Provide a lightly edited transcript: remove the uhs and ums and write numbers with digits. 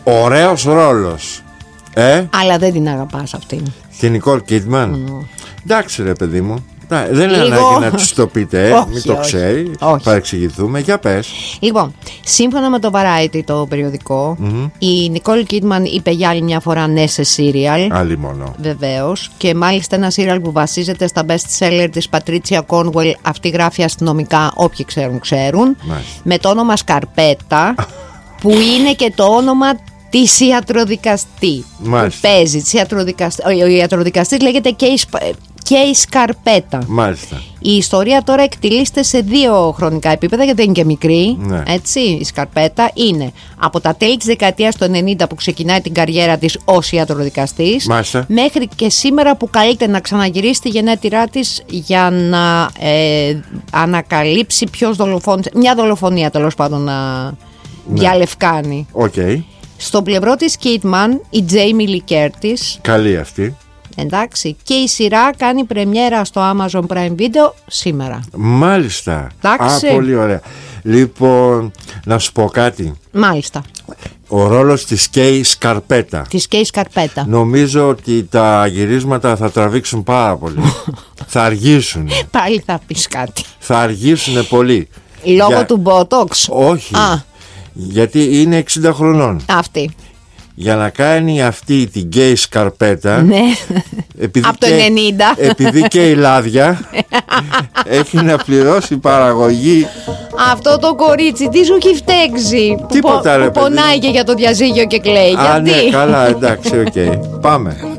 Ωραίος ρόλος. Αλλά δεν την αγαπάς αυτήν. Την Νικόλ Κίτμαν. Εντάξει ρε παιδί μου. Δεν είναι ανάγκη να της το πείτε. Μην το ξέρει. Παρεξηγηθούμε. Για πες. Λοιπόν, σύμφωνα με το Variety, το περιοδικό, η Νικόλ Κίτμαν είπε για άλλη μια φορά ναι σε σύριαλ. Άλλη μόνο. Βεβαίως. Και μάλιστα ένα σύριαλ που βασίζεται στα best seller της Πατρίτσια Κόνουελ. Αυτή γράφει αστυνομικά. Όποιοι ξέρουν, ξέρουν. Με το όνομα Σκαρπέτα, που είναι και το όνομα της ιατροδικαστή. Που παίζει. Ο ιατροδικαστής λέγεται Κέι Σκαρπέτα. Μάλιστα. Η ιστορία τώρα εκτιλήσεται σε 2 χρονικά επίπεδα, γιατί δεν είναι και μικρή. Ναι. Έτσι, η Σκαρπέτα είναι από τα τέλη της δεκαετίας του 90 που ξεκινάει την καριέρα της ως ιατροδικαστής, μέχρι και σήμερα που καλείται να ξαναγυρίσει τη γενέτειρά της για να ανακαλύψει ποιος δολοφόνησε. Μια δολοφονία τέλος πάντων να διαλευκάνει. Στο πλευρό της Κίτμαν, η Τζέιμι Λι Κέρτις. Καλή αυτή. Εντάξει, και η σειρά κάνει πρεμιέρα στο Amazon Prime Video σήμερα. Μάλιστα. Εντάξει. Πολύ ωραία. Λοιπόν, να σου πω κάτι. Μάλιστα. Ο ρόλος της Κέι Σκαρπέτα. Της Κέι Σκαρπέτα. Νομίζω ότι τα γυρίσματα θα τραβήξουν πάρα πολύ. Θα αργήσουν. Πάλι θα πεις κάτι. Θα αργήσουν πολύ. Λόγω του Botox. Όχι. Γιατί είναι 60 χρονών. Αυτή. Για να κάνει αυτή την Κέι Σκαρπέτα, ναι. Από το 90. Επειδή και η λάδια έχει να πληρώσει παραγωγή. Αυτό το κορίτσι τι σου έχει φταίξει? Τίποτα, που πονάει και για το διαζύγιο και κλαίει? Ναι, καλά, εντάξει, πάμε.